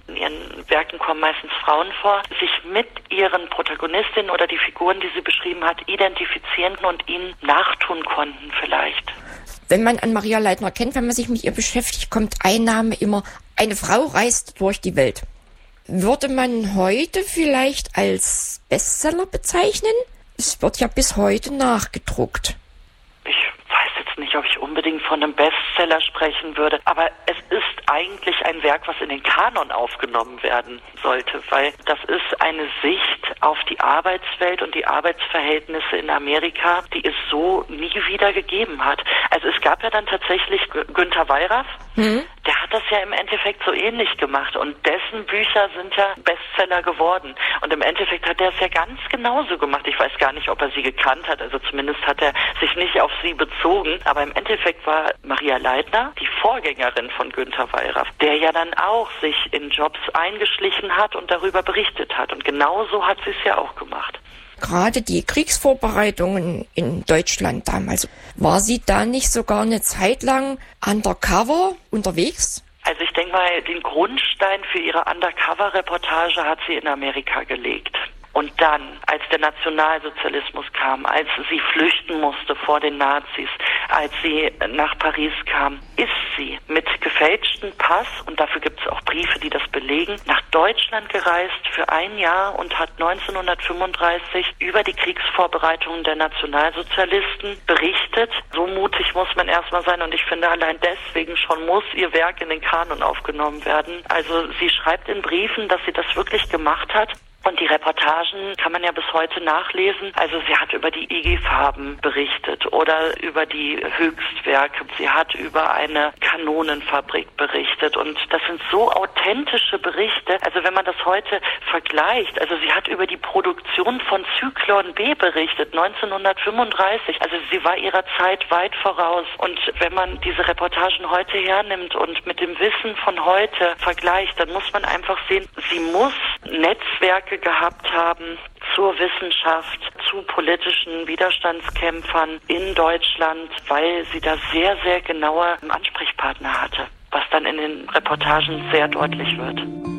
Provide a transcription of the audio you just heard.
in ihren Werken kommen meistens Frauen vor, sich mit ihren Protagonistinnen oder die Figuren, die sie beschrieben hat, identifizieren und ihnen nachtun konnten vielleicht. Wenn man an Maria Leitner kennt, wenn man sich mit ihr beschäftigt, kommt ein Name immer: Eine Frau reist durch die Welt. Würde man heute vielleicht als Bestseller bezeichnen? Es wird ja bis heute nachgedruckt. Ich weiß jetzt nicht, ob ich unbedingt von einem Bestseller sprechen würde, aber es ist eigentlich ein Werk, was in den Kanon aufgenommen werden sollte, weil das ist eine Sicht auf die Arbeitswelt und die Arbeitsverhältnisse in Amerika, die es so nie wieder gegeben hat. Also es gab ja dann tatsächlich Günter Wallraff, der hat das ja im Endeffekt so ähnlich gemacht und dessen Bücher sind ja Bestseller geworden. Und im Endeffekt hat er es ja ganz genauso gemacht. Ich weiß gar nicht, ob er sie gekannt hat, also zumindest hat er sich nicht auf sie bezogen, aber im Endeffekt war Maria Leitner die Vorgängerin von Günter Wallraff, der ja dann auch sich in Jobs eingeschlichen hat und darüber berichtet hat. Und genauso hat sie es ja auch gemacht. Gerade die Kriegsvorbereitungen in Deutschland damals, war sie da nicht sogar eine Zeit lang undercover unterwegs? Also ich denke mal, den Grundstein für ihre Undercover-Reportage hat sie in Amerika gelegt. Und dann, als der Nationalsozialismus kam, als sie flüchten musste vor den Nazis, als sie nach Paris kam, ist sie mit gefälschten Pass, und dafür gibt es auch Briefe, die das belegen, nach Deutschland gereist für ein Jahr und hat 1935 über die Kriegsvorbereitungen der Nationalsozialisten berichtet. So mutig muss man erstmal sein, und ich finde, allein deswegen schon muss ihr Werk in den Kanon aufgenommen werden. Also sie schreibt in Briefen, dass sie das wirklich gemacht hat. Und die Reportagen kann man ja bis heute nachlesen. Also sie hat über die IG-Farben berichtet oder über die Höchstwerke. Sie hat über eine Kanonenfabrik berichtet. Und das sind so authentische Berichte. Also wenn man das heute vergleicht, also sie hat über die Produktion von Zyklon B berichtet, 1935. Also sie war ihrer Zeit weit voraus. Und wenn man diese Reportagen heute hernimmt und mit dem Wissen von heute vergleicht, dann muss man einfach sehen, sie muss Netzwerke gehabt haben zur Wissenschaft, zu politischen Widerstandskämpfern in Deutschland, weil sie da sehr, sehr genaue Ansprechpartner hatte, was dann in den Reportagen sehr deutlich wird.